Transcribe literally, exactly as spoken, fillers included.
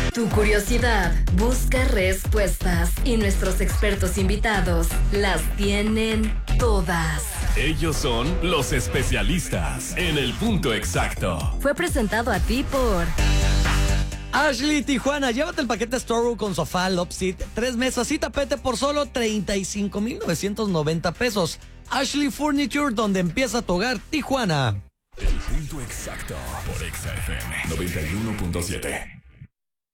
Tu curiosidad busca respuestas y nuestros expertos invitados las tienen todas. Ellos son los especialistas en el punto exacto. Fue presentado a ti por Ashley Tijuana. Llévate el paquete Storeroom con sofá, love seat, tres mesas y tapete por solo treinta y cinco mil novecientos noventa pesos. Ashley Furniture, donde empieza tu hogar, Tijuana. El punto exacto por Exa F M noventa y uno punto siete.